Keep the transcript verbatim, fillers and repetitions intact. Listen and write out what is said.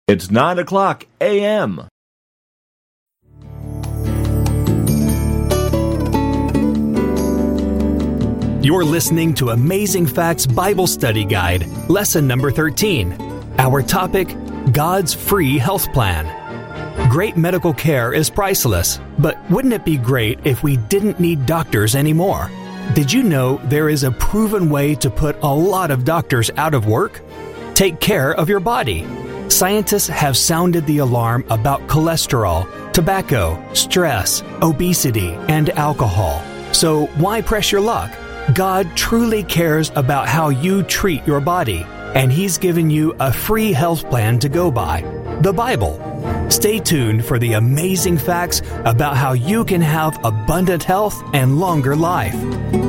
It's nine o'clock a m You're listening to Amazing Facts Bible Study Guide, lesson number thirteen. Our topic, God's Free Health Plan. Great medical care is priceless, but wouldn't it be great if we didn't need doctors anymore? Did you know there is a proven way to put a lot of doctors out of work? Take care of your body. Scientists have sounded the alarm about cholesterol, tobacco, stress, obesity, and alcohol. So why press your luck? God truly cares about how you treat your body, and He's given you a free health plan to go by, the Bible. Stay tuned for the amazing facts about how you can have abundant health and longer life.